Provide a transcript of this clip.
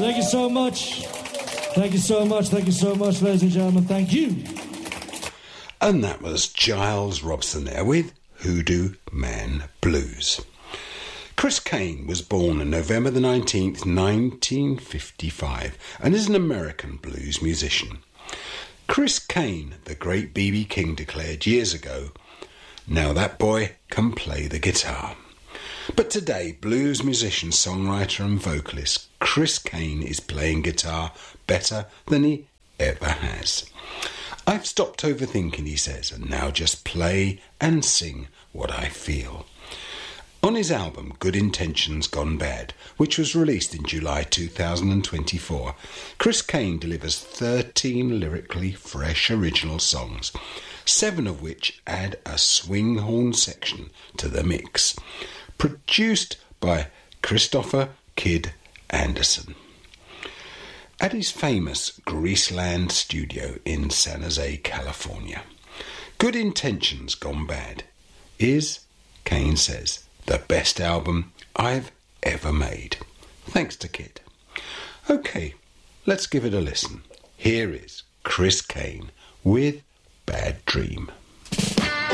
Thank you so much. Thank you so much. Thank you so much, ladies and gentlemen. Thank you. And that was Giles Robson there with Hoodoo Man Blues. Chris Kane was born on November the 19th, 1955, and is an American blues musician. Chris Kane, the great B.B. King, declared years ago, "Now that boy can play the guitar." But today, blues musician, songwriter and vocalist Chris Kane is playing guitar better than he ever has. "I've stopped overthinking," he says, "and now just play and sing what I feel." On his album Good Intentions Gone Bad, which was released in July 2024, Chris Kane delivers 13 lyrically fresh original songs, 7 of which add a swing horn section to the mix, produced by Christopher Kid Anderson. At his famous Greaseland studio in San Jose, California, Good Intentions Gone Bad is, Kane says, the best album I've ever made. Thanks to Kid. Okay, let's give it a listen. Here is Chris Kane with Bad Dream.